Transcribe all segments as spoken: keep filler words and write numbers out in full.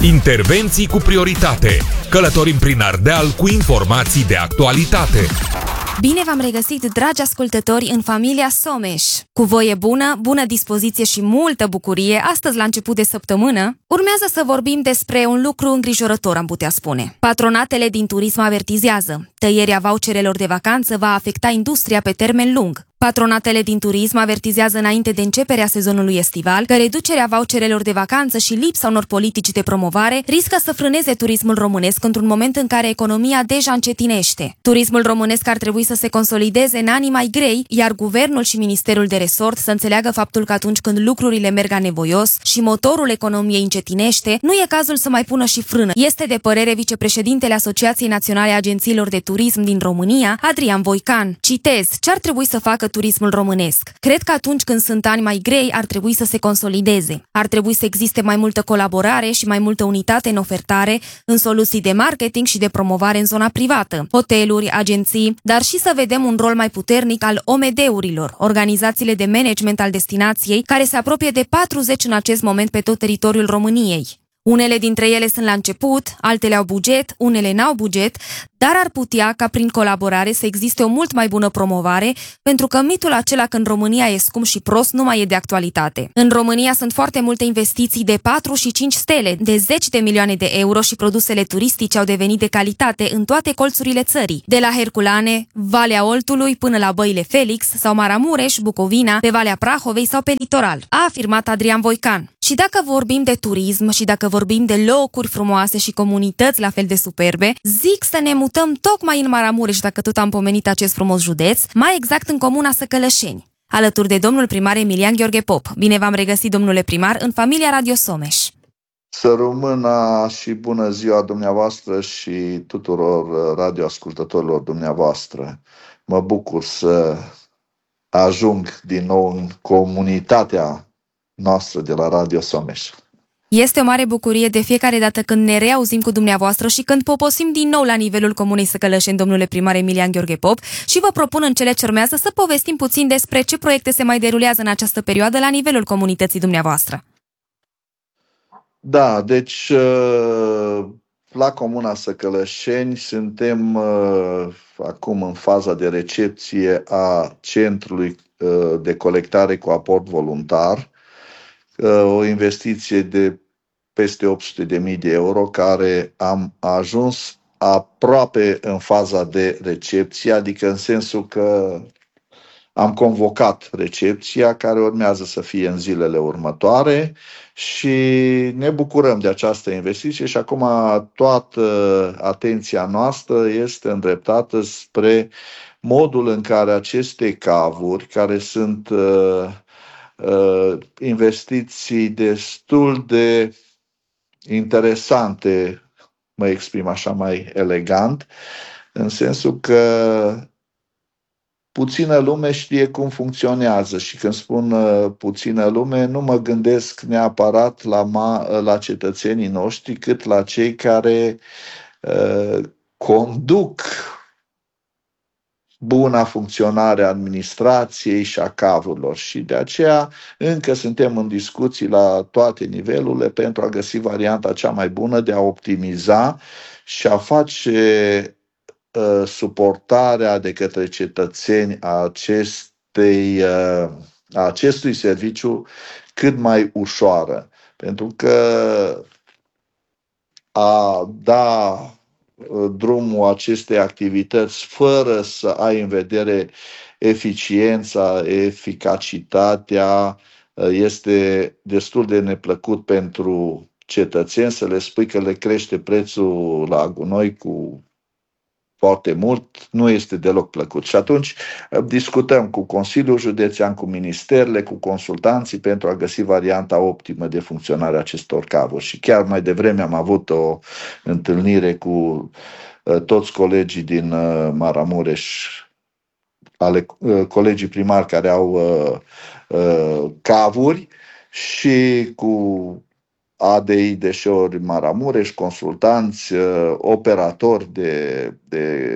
Intervenții cu prioritate. Călătorim prin Ardeal cu informații de actualitate. Bine v-am regăsit, dragi ascultători, în familia Someș. Cu voie bună, bună dispoziție și multă bucurie, astăzi la început de săptămână, urmează să vorbim despre un lucru îngrijorător, am putea spune. Patronatele din turism avertizează. Tăierea voucherelor de vacanță va afecta industria pe termen lung. Patronatele din turism avertizează înainte de începerea sezonului estival că reducerea voucherelor de vacanță și lipsa unor politici de promovare riscă să frâneze turismul românesc într-un moment în care economia deja încetinește. Turismul românesc ar trebui să se consolideze în anii mai grei, iar guvernul și ministerul de resort să înțeleagă faptul că atunci când lucrurile merg anevoios și motorul economiei încetinește, nu e cazul să mai pună și frână. Este de părere vicepreședintele Asociației Naționale a Agențiilor de Turism din România, Adrian Voican. Citez: ce ar trebui să facă turismul românesc? Cred că atunci când sunt ani mai grei ar trebui să se consolideze. Ar trebui să existe mai multă colaborare și mai multă unitate în ofertare, în soluții de marketing și de promovare în zona privată, hoteluri, agenții, dar și să vedem un rol mai puternic al O M D-urilor, organizațiile de management al destinației, care se apropie de patruzeci în acest moment pe tot teritoriul României. Unele dintre ele sunt la început, altele au buget, unele n-au buget, dar ar putea ca prin colaborare să existe o mult mai bună promovare, pentru că mitul acela că în România e scump și prost nu mai e de actualitate. În România sunt foarte multe investiții de patru și cinci stele, de zeci de milioane de euro și produsele turistice au devenit de calitate în toate colțurile țării, de la Herculane, Valea Oltului până la Băile Felix sau Maramureș, Bucovina, pe Valea Prahovei sau pe litoral, a afirmat Adrian Voican. Și dacă vorbim de turism și dacă vorbim de locuri frumoase și comunități la fel de superbe, zic să ne mutăm tocmai în Maramureș, dacă tot am pomenit acest frumos județ, mai exact în comuna Săcălășeni, alături de domnul primar Emilian Gheorghe Pop. Bine v-am regăsit, domnule primar, în familia Radio Someș. Să rămână și bună ziua dumneavoastră și tuturor radioascultătorilor dumneavoastră. Mă bucur să ajung din nou în comunitatea noastră de la Radio Someș. Este o mare bucurie de fiecare dată când ne reauzim cu dumneavoastră și când poposim din nou la nivelul comunei Săcălășeni, domnule primar Emilian Gheorghe Pop, și vă propun în cele ce urmează să povestim puțin despre ce proiecte se mai derulează în această perioadă la nivelul comunității dumneavoastră. Da, deci la comuna Săcălășeni suntem acum în faza de recepție a centrului de colectare cu aport voluntar, o investiție de peste opt sute de mii de euro, care am ajuns aproape în faza de recepție, adică în sensul că am convocat recepția, care urmează să fie în zilele următoare și ne bucurăm de această investiție și acum toată atenția noastră este îndreptată spre modul în care aceste cavuri, care sunt uh, uh, investiții destul de interesante, mă exprim așa mai elegant, în sensul că puțină lume știe cum funcționează și când spun uh, puțină lume, nu mă gândesc neapărat la, ma, la cetățenii noștri, cât la cei care uh, conduc buna funcționare a administrației și a cavurilor și de aceea încă suntem în discuții la toate nivelurile pentru a găsi varianta cea mai bună de a optimiza și a face uh, suportarea de către cetățeni a, acestei, uh, a acestui serviciu cât mai ușoară. Pentru că a da drumul acestei activități fără să ai în vedere eficiența, eficacitatea, este destul de neplăcut pentru cetățeni să le spui că le crește prețul la gunoi cu foarte mult, nu este deloc plăcut. Și atunci discutăm cu Consiliul Județean, cu ministerele, cu consultanții pentru a găsi varianta optimă de funcționare a acestor cavuri. Și chiar mai devreme am avut o întâlnire cu uh, toți colegii din uh, Maramureș, ale uh, colegii primari care au uh, uh, cavuri și cu A D I Deșeuri Maramureș, consultanți, uh, operatori de, de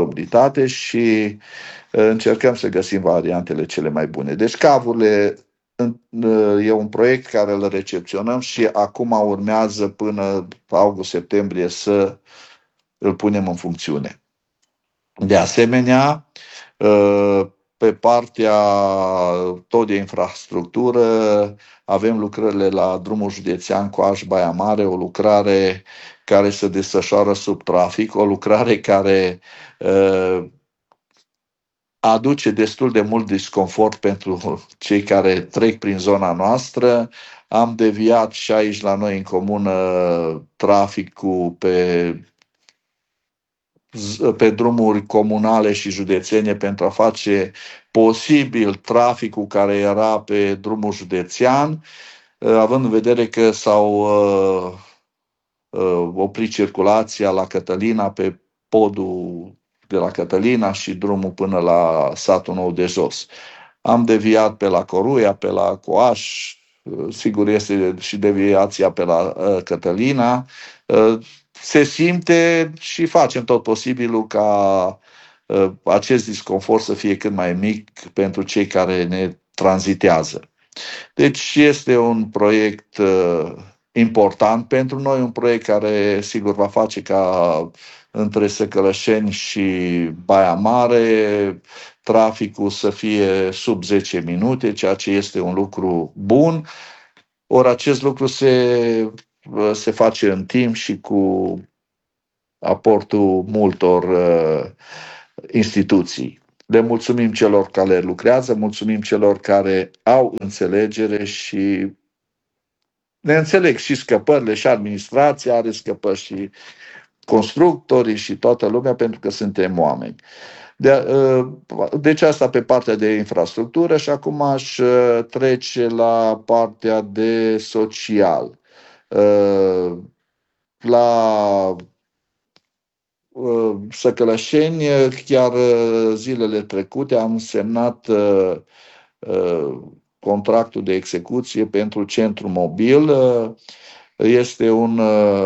salubritate și uh, încercăm să găsim variantele cele mai bune. Deci cavurile E un proiect care îl recepționăm și acum urmează până august-septembrie să îl punem în funcțiune. De asemenea, pe partea tot de infrastructură, avem lucrările la drumul județean Coaș-Baia Mare, o lucrare care se desfășoară sub trafic, o lucrare care uh, aduce destul de mult disconfort pentru cei care trec prin zona noastră. Am deviat și aici la noi în comună traficul pe pe drumuri comunale și județene pentru a face posibil traficul care era pe drumul județean, având în vedere că s-au uh, uh, oprit circulația la Cătălina pe podul de la Cătălina și drumul până la satul Nou de Jos. Am deviat pe la Coruia, pe la Coaș, sigur este și deviația pe la uh, Cătălina. Uh, se simte și facem tot posibilul ca uh, acest disconfort să fie cât mai mic pentru cei care ne tranzitează. Deci este un proiect uh, important pentru noi, un proiect care sigur va face ca între Săcălășeni și Baia Mare traficul să fie sub zece minute, ceea ce este un lucru bun. Ori acest lucru se, se face în timp și cu aportul multor uh, instituții. Le mulțumim celor care lucrează, mulțumim celor care au înțelegere și ne înțeleg și scăpările, și administrația are scăpări, și constructorii și toată lumea, pentru că suntem oameni. De, deci asta pe partea de infrastructură și acum aș trece la partea de social. La Săcălășeni, chiar zilele trecute am semnat contractul de execuție pentru centru mobil. Este un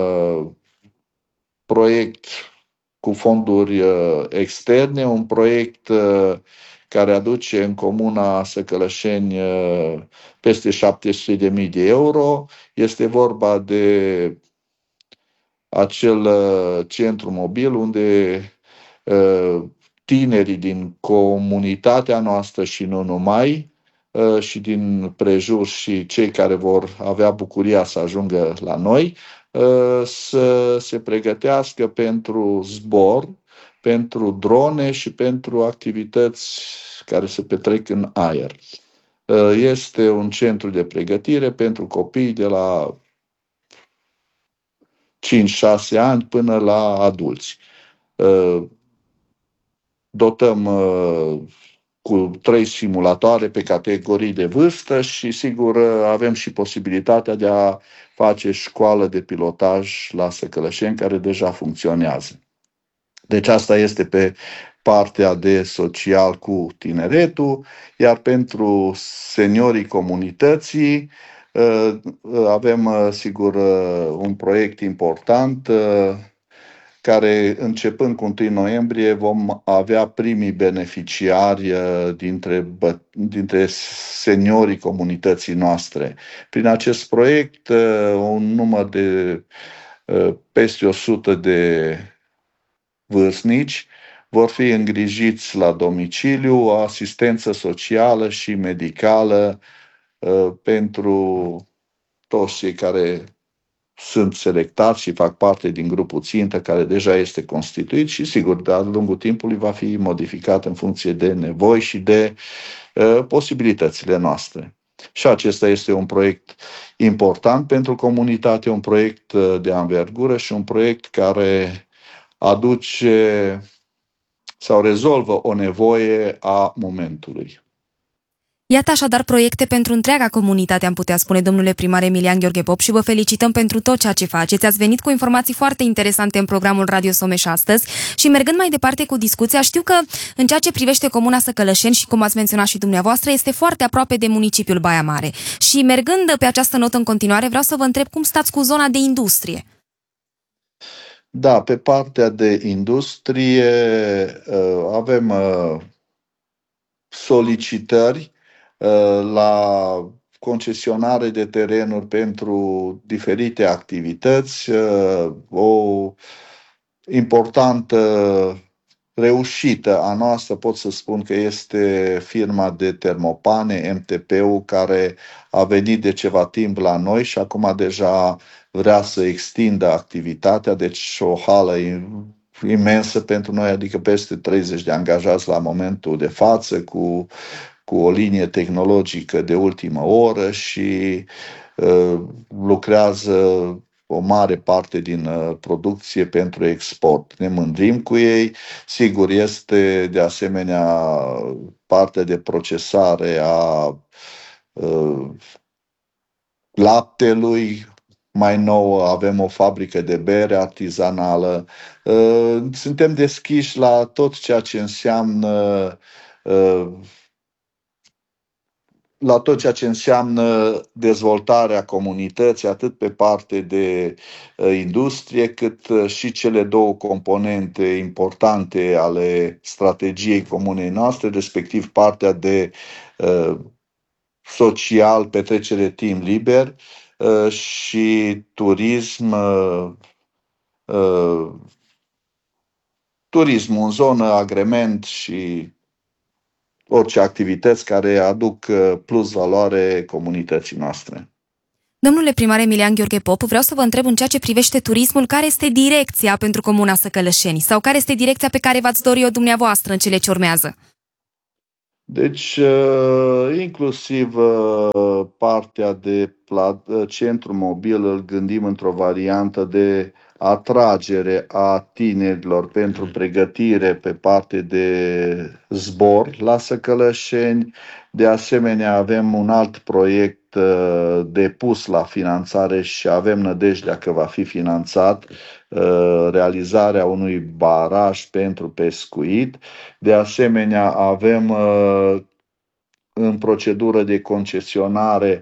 proiect cu fonduri externe, un proiect care aduce în comuna Săcălășeni peste șapte sute de mii de euro. Este vorba de acel centru mobil unde tinerii din comunitatea noastră și nu numai, și din prejur și cei care vor avea bucuria să ajungă la noi, să se pregătească pentru zbor, pentru drone și pentru activități care se petrec în aer. Este un centru de pregătire pentru copii de la cinci șase ani până la adulți. Dotăm cu trei simulatoare pe categorii de vârstă și, sigur, avem și posibilitatea de a face școală de pilotaj la Săcălășeni, care deja funcționează. Deci asta este pe partea de social cu tineretul, iar pentru seniorii comunității avem, sigur, un proiect important care, începând cu întâi noiembrie, vom avea primii beneficiari dintre, dintre seniorii comunității noastre. Prin acest proiect, un număr de peste o sută de vârstnici vor fi îngrijiți la domiciliu, o asistență socială și medicală pentru toți cei care sunt selectați și fac parte din grupul țintă care deja este constituit și, sigur, de-a lungul timpului va fi modificat în funcție de nevoi și de uh, posibilitățile noastre. Și acesta este un proiect important pentru comunitate, un proiect de anvergură și un proiect care aduce sau rezolvă o nevoie a momentului. Iată așadar proiecte pentru întreaga comunitate, am putea spune, domnule primar Emilian Gheorghe Pop, și vă felicităm pentru tot ceea ce faceți. Ați venit cu informații foarte interesante în programul Radio Someș astăzi și, mergând mai departe cu discuția, știu că în ceea ce privește comuna Săcălășeni și, cum ați menționat și dumneavoastră, este foarte aproape de municipiul Baia Mare. Și, mergând pe această notă în continuare, vreau să vă întreb cum stați cu zona de industrie. Da, pe partea de industrie avem solicitări la concesionare de terenuri pentru diferite activități. O importantă reușită a noastră pot să spun că este firma de termopane, M T P-ul, care a venit de ceva timp la noi și acum deja vrea să extindă activitatea, deci o hală imensă pentru noi, adică peste treizeci de angajați la momentul de față, cu, cu o linie tehnologică de ultimă oră și uh, lucrează o mare parte din uh, producție pentru export. Ne mândrim cu ei. Sigur, este de asemenea partea de procesare a uh, laptelui. Mai nou avem o fabrică de bere artizanală. Uh, suntem deschiși la tot ceea ce înseamnă uh, la tot ceea ce înseamnă dezvoltarea comunității, atât pe parte de uh, industrie, cât uh, și cele două componente importante ale strategiei comunei noastre, respectiv partea de uh, social, petrecere timp liber uh, și turism, uh, uh, turismul în zonă, agrement și orice activități care aduc plus valoare comunității noastre. Domnule primar Emilian Gheorghe Pop, vreau să vă întreb în ceea ce privește turismul, care este direcția pentru Comuna Săcălășeni sau care este direcția pe care v-ați dori-o dumneavoastră în cele ce urmează? Deci, inclusiv partea de centru mobil îl gândim într-o variantă de atragere a tinerilor pentru pregătire pe parte de zbor la Săcălășeni. De asemenea, avem un alt proiect depus la finanțare și avem nădejdea că va fi finanțat, realizarea unui baraj pentru pescuit. De asemenea, avem în procedură de concesionare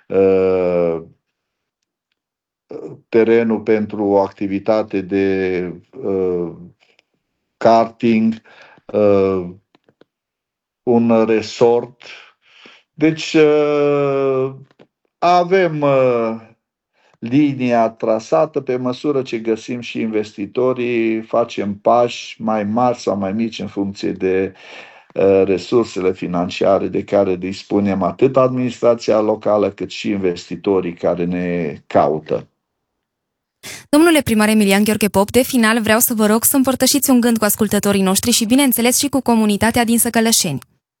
terenul pentru o activitate de uh, karting, uh, un resort. Deci uh, avem uh, linia trasată, pe măsură ce găsim și investitorii, facem pași mai mari sau mai mici în funcție de uh, resursele financiare de care dispunem atât administrația locală cât și investitorii care ne caută. Domnule primar Emilian Gheorghe Pop, de final vreau să vă rog să împărtășiți un gând cu ascultătorii noștri și, bineînțeles, și cu comunitatea din Săcălășeni.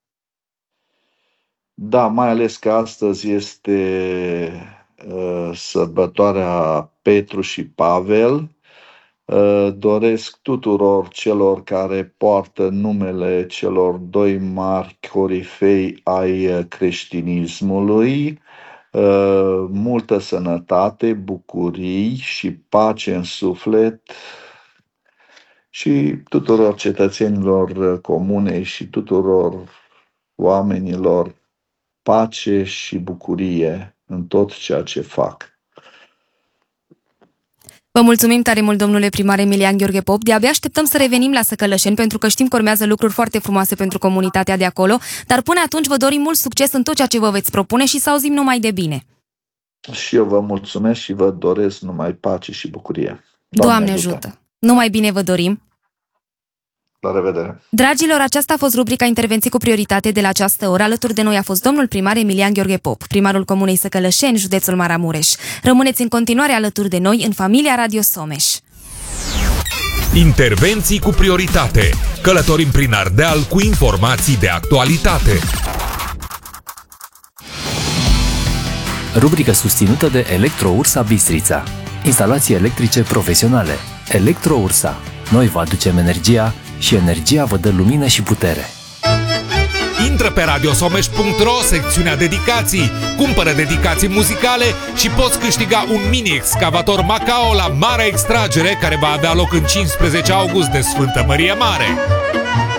Da, mai ales că astăzi este uh, sărbătoarea Petru și Pavel. Uh, doresc tuturor celor care poartă numele celor doi mari corifei ai creștinismului Uh, multă sănătate, bucurii și pace în suflet și tuturor cetățenilor comunei și tuturor oamenilor pace și bucurie în tot ceea ce fac. Vă mulțumim tare mult, domnule primar Emilian Gheorghe Pop. De-abia așteptăm să revenim la Săcălășeni, pentru că știm că urmează lucruri foarte frumoase pentru comunitatea de acolo, dar până atunci vă dorim mult succes în tot ceea ce vă veți propune și să auzim numai de bine. Și eu vă mulțumesc și vă doresc numai pace și bucurie. Doamne, Doamne ajută! ajută. Numai bine vă dorim! La revedere! Dragilor, aceasta a fost rubrica Intervenții cu prioritate de la această oră. Alături de noi a fost domnul primar Emilian Gheorghe Pop, primarul Comunei Săcălășeni, județul Maramureș. Rămâneți în continuare alături de noi în familia Radio Someș. Intervenții cu prioritate. Călătorim prin Ardeal cu informații de actualitate. Rubrică susținută de Electro-Ursa Bistrița. Instalații electrice profesionale. Electro-Ursa. Noi vă aducem energia și energia vă dă lumină și putere. Intră pe radiosomeș punct ro, secțiunea dedicații, cumpără dedicații muzicale și poți câștiga un mini-excavator Macao la mare extragere care va avea loc în cincisprezece august de Sfântă Mărie Mare.